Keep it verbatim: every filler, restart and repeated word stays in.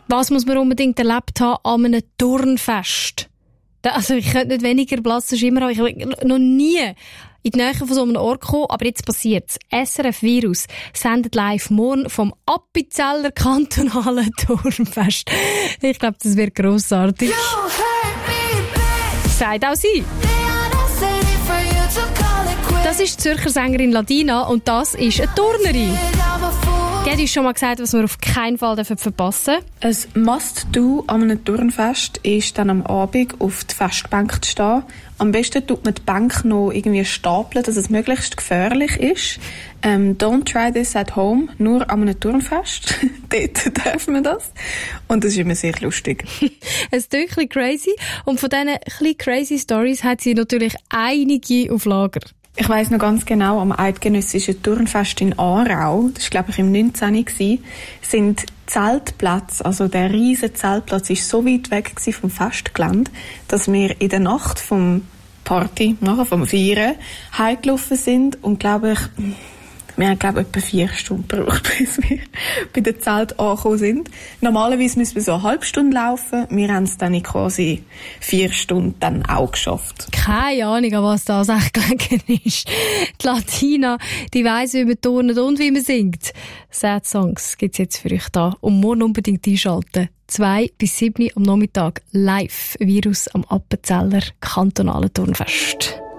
Was muss man unbedingt erlebt haben an einem Turnfest? Also ich könnte nicht weniger Platz als immer haben. Ich habe noch nie in die Nähe von so einem Ort gekommen, aber jetzt passiert's. S R F Virus sendet live morgen vom Appenzeller kantonalen Turnfest. Ich glaube, das wird grossartig. Sagt auch sie. Das ist die Zürcher Sängerin Ladina und das ist eine Turnerin. Die hat uns schon mal gesagt, was wir auf keinen Fall verpassen dürfen. Ein Must-Do an einem Turnfest ist dann am Abend auf die Festbank zu stehen. Am besten tut man die Bank noch irgendwie stapeln, dass es möglichst gefährlich ist. Ähm, don't try this at home, nur an einem Turnfest. Dort darf man das. Und das ist immer sehr lustig. Ein Stückchen crazy. Und von diesen ein crazy Stories hat sie natürlich einige auf Lager. Ich weiss noch ganz genau, am Eidgenössischen Turnfest in Aarau, das war glaube ich im neunzehn, sind Zeltplätze, also der riesige Zeltplatz ist so weit weg vom Festgelände, dass wir in der Nacht vom Party, nachher vom Feiern, heimgelaufen sind und glaube ich, wir haben glaube ich etwa vier Stunden gebraucht, bis wir bei dem Zelt angekommen sind. Normalerweise müssen wir so eine halbe Stunde laufen, wir haben es dann in quasi vier Stunden dann auch geschafft. Keine Ahnung, an was das echt gelegen ist. Die Latina, die weiss, wie man turnet und wie man singt. Sad Songs gibt's jetzt für euch da. Und morgen unbedingt einschalten. zwei bis sieben am Nachmittag live Virus am Appenzeller kantonalen Turnfest.